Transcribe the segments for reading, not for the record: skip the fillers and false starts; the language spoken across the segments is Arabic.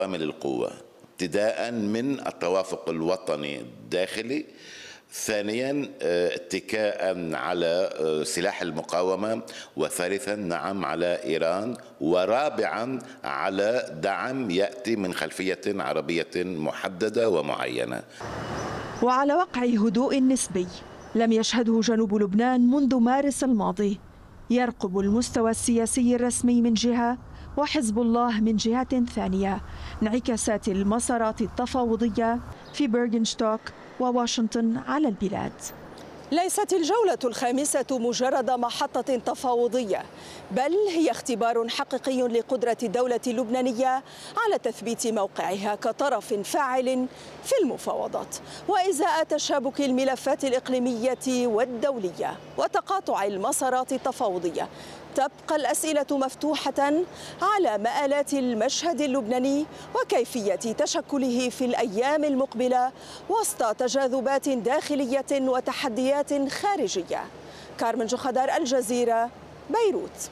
عامل القوة، ابتداء من التوافق الوطني الداخلي، ثانيا اتكاء على سلاح المقاومة، وثالثا نعم على إيران، ورابعا على دعم يأتي من خلفية عربية محددة ومعينة. وعلى وقع هدوء نسبي لم يشهده جنوب لبنان منذ مارس الماضي، يرقب المستوى السياسي الرسمي من جهة وحزب الله من جهة ثانية انعكاسات المسارات التفاوضية في بيرغنشتوك وواشنطن على البلاد. ليست الجولة الخامسة مجرد محطة تفاوضية، بل هي اختبار حقيقي لقدرة الدولة اللبنانية على تثبيت موقعها كطرف فاعل في المفاوضات، وإزاء تشابك الملفات الإقليمية والدولية وتقاطع المسارات التفاوضية. تبقى الأسئلة مفتوحة على مآلات المشهد اللبناني وكيفية تشكله في الأيام المقبلة وسط تجاذبات داخلية وتحديات خارجية. كارمن جخدار، الجزيرة، بيروت.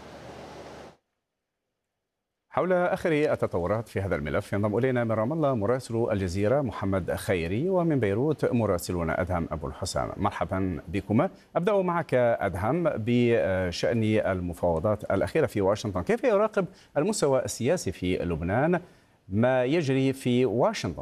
حول آخر التطورات في هذا الملف ينضم إلينا من رام الله مراسل الجزيرة محمد خيري، ومن بيروت مراسلنا أدهم أبو الحسام. مرحبا بكما. أبدأ معك أدهم بشأن المفاوضات الأخيرة في واشنطن. كيف يراقب المستوى السياسي في لبنان ما يجري في واشنطن؟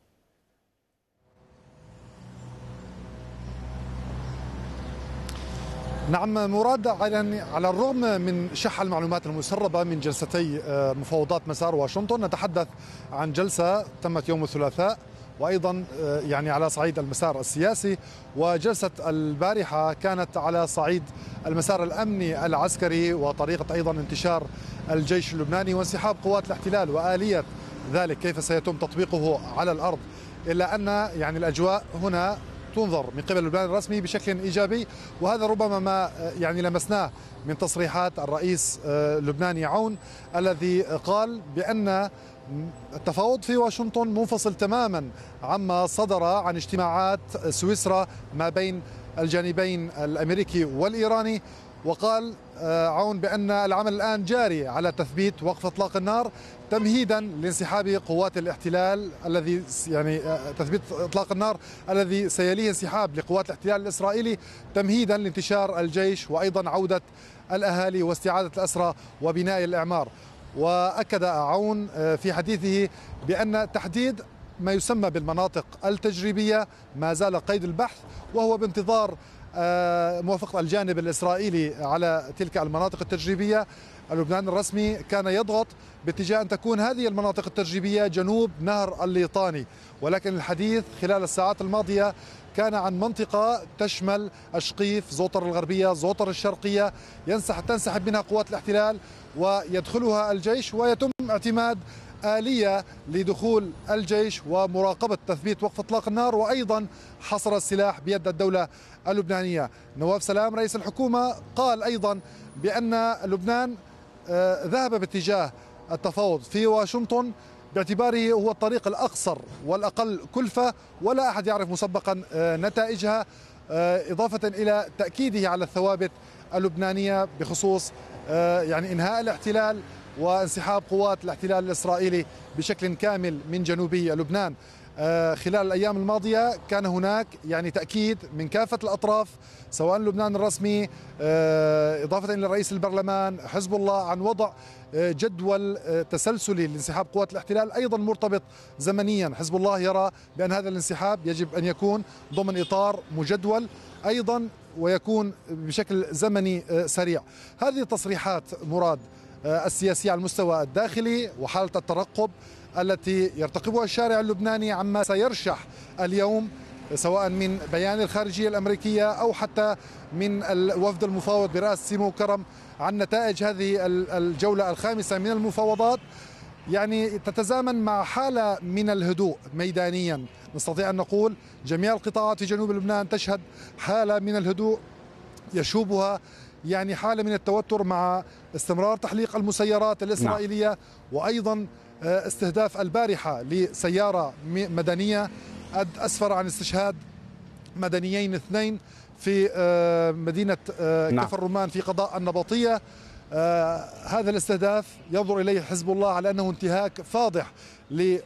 نعم مراد، على الرغم من شح المعلومات المسربة من جلستي مفاوضات مسار واشنطن، نتحدث عن جلسة تمت يوم الثلاثاء، وأيضا يعني على صعيد المسار السياسي، وجلسة البارحة كانت على صعيد المسار الأمني العسكري وطريقة أيضا انتشار الجيش اللبناني وانسحاب قوات الاحتلال وآلية ذلك كيف سيتم تطبيقه على الأرض. إلا أن يعني الأجواء هنا تنظر من قبل لبنان الرسمي بشكل إيجابي، وهذا ربما ما يعني لمسناه من تصريحات الرئيس اللبناني عون الذي قال بأن التفاوض في واشنطن منفصل تماما عما صدر عن اجتماعات سويسرا ما بين الجانبين الأمريكي والإيراني. وقال عون بأن العمل الآن جاري على تثبيت وقف إطلاق النار تمهيدا لانسحاب قوات الاحتلال الذي يعني تثبيت إطلاق النار الذي سيليه انسحاب لقوات الاحتلال الإسرائيلي تمهيدا لانتشار الجيش وأيضا عودة الأهالي واستعادة الأسرى وبناء الإعمار. وأكد عون في حديثه بأن تحديد ما يسمى بالمناطق التجريبية ما زال قيد البحث، وهو بانتظار موافقة الجانب الإسرائيلي على تلك المناطق التجريبية. اللبنان الرسمي كان يضغط باتجاه أن تكون هذه المناطق التجريبية جنوب نهر الليطاني، ولكن الحديث خلال الساعات الماضية كان عن منطقة تشمل أشقيف، زوطر الغربية، زوطر الشرقية، تنسحب منها قوات الاحتلال ويدخلها الجيش، ويتم اعتماد آلية لدخول الجيش ومراقبة تثبيت وقف إطلاق النار وأيضا حصر السلاح بيد الدولة اللبنانية. نواف سلام رئيس الحكومة قال أيضا بأن لبنان ذهب باتجاه التفاوض في واشنطن باعتباره هو الطريق الأقصر والأقل كلفة، ولا أحد يعرف مسبقا نتائجها، إضافة إلى تأكيده على الثوابت اللبنانية بخصوص يعني إنهاء الاحتلال وانسحاب قوات الاحتلال الإسرائيلي بشكل كامل من جنوبي لبنان. خلال الأيام الماضية كان هناك يعني تأكيد من كافة الأطراف سواء لبنان الرسمي إضافة إلى رئيس البرلمان حزب الله عن وضع جدول تسلسلي لانسحاب قوات الاحتلال أيضا مرتبط زمنيا. حزب الله يرى بأن هذا الانسحاب يجب أن يكون ضمن إطار مجدول أيضا ويكون بشكل زمني سريع. هذه التصريحات مراد السياسية على المستوى الداخلي وحالة الترقب التي يرتقبها الشارع اللبناني عما سيرشح اليوم سواء من بيان الخارجية الأمريكية أو حتى من الوفد المفاوض برئاسة سيمو كرم عن نتائج هذه الجولة الخامسة من المفاوضات، يعني تتزامن مع حالة من الهدوء ميدانيا. نستطيع أن نقول جميع القطاعات في جنوب لبنان تشهد حالة من الهدوء يشوبها يعني حالة من التوتر مع استمرار تحليق المسيرات الإسرائيلية وأيضا استهداف البارحة لسيارة مدنية أسفر عن استشهاد مدنيين اثنين في مدينة كفر الرمان في قضاء النبطية. هذا الاستهداف ينظر إليه حزب الله على أنه انتهاك فاضح